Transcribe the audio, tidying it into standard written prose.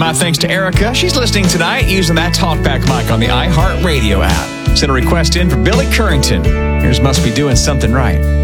my thanks to Erica. She's listening tonight using that talkback mic on the iHeartRadio app. Send a request in for Billy Currington. Here's Must Be Doing Something Right.